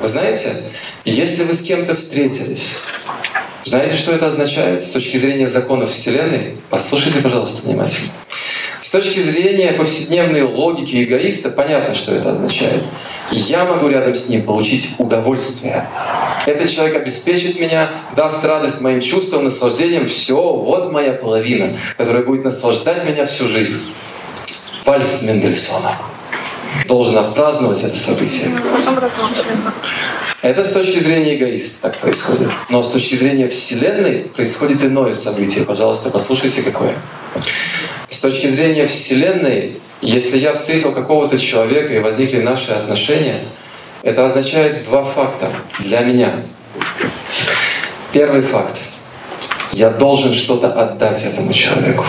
Вы знаете, если вы с кем-то встретились, знаете, что это означает с точки зрения законов Вселенной? Послушайте, пожалуйста, внимательно. С точки зрения повседневной логики эгоиста, понятно, что это означает. Я могу рядом с ним получить удовольствие. Этот человек обеспечит меня, даст радость моим чувствам, наслаждением. Все, вот моя половина, которая будет наслаждать меня всю жизнь. Вальс Мендельсона. Должен отпраздновать это событие. Это с точки зрения эгоиста так происходит. Но с точки зрения Вселенной происходит иное событие. Пожалуйста, послушайте, какое. С точки зрения Вселенной, если я встретил какого-то человека и возникли наши отношения, это означает два факта для меня. Первый факт. Я должен что-то отдать этому человеку.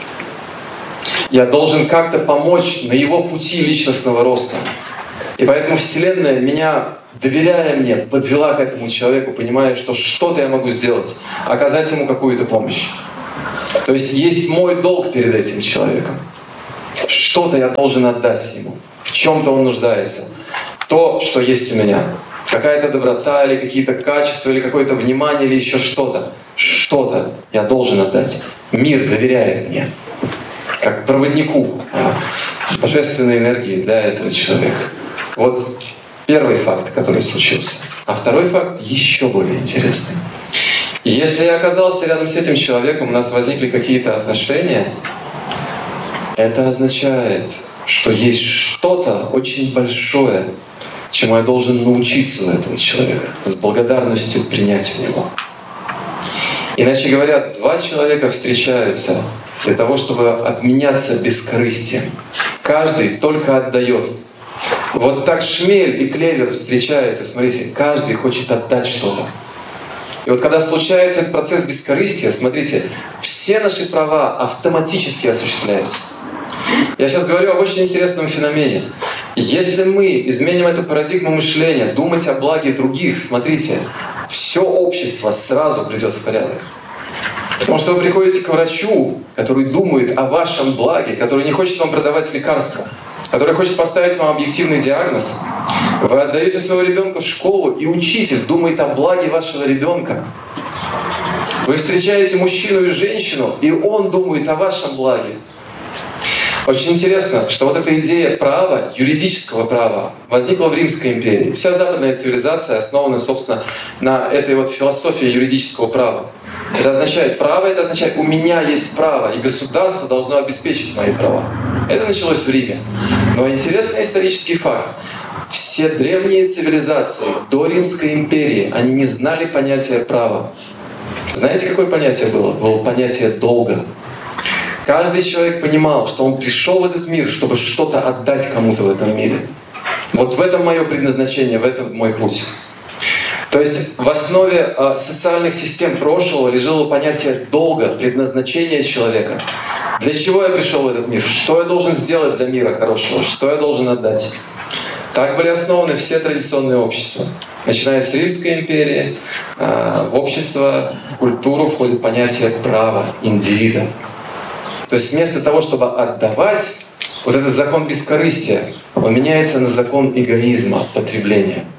Я должен как-то помочь на его пути личностного роста. И поэтому Вселенная меня, доверяя мне, подвела к этому человеку, понимая, что что-то я могу сделать, оказать ему какую-то помощь. То есть мой долг перед этим человеком. Что-то я должен отдать ему. В чем-то он нуждается. То, что есть у меня. Какая-то доброта, или какие-то качества, или какое-то внимание, или еще что-то. Что-то я должен отдать. Мир доверяет мне. Как проводнику божественной энергии для этого человека. Вот первый факт, который случился. А второй факт еще более интересный. Если я оказался рядом с этим человеком, у нас возникли какие-то отношения, это означает, что есть что-то очень большое, чему я должен научиться у этого человека, с благодарностью принять у него. Иначе говоря, два человека встречаются для того, чтобы обменяться бескорыстием. Каждый только отдает. Вот так Шмель и Клевер встречаются, смотрите, каждый хочет отдать что-то. И вот когда случается этот процесс бескорыстия, смотрите, все наши права автоматически осуществляются. Я сейчас говорю об очень интересном феномене. Если мы изменим эту парадигму мышления, думать о благе других, смотрите, все общество сразу придет в порядок. Потому что вы приходите к врачу, который думает о вашем благе, который не хочет вам продавать лекарства, который хочет поставить вам объективный диагноз. Вы отдаете своего ребенка в школу, и учитель думает о благе вашего ребенка. Вы встречаете мужчину и женщину, и он думает о вашем благе. Очень интересно, что вот эта идея права, юридического права, возникла в Римской империи. Вся западная цивилизация основана, собственно, на этой вот философии юридического права. Это означает право, это означает у меня есть право, и государство должно обеспечить мои права. Это началось в Риме. Но интересный исторический факт. Все древние цивилизации до Римской империи, они не знали понятия права. Знаете, какое понятие было? Было понятие долга. Каждый человек понимал, что он пришел в этот мир, чтобы что-то отдать кому-то в этом мире. Вот в этом мое предназначение, в этом мой путь. То есть в основе социальных систем прошлого лежало понятие долга, предназначения человека. Для чего я пришел в этот мир? Что я должен сделать для мира хорошего? Что я должен отдать? Так были основаны все традиционные общества. Начиная с Римской империи, в общество, в культуру входит понятие права индивида. То есть вместо того, чтобы отдавать, вот этот закон бескорыстия, он меняется на закон эгоизма, потребления.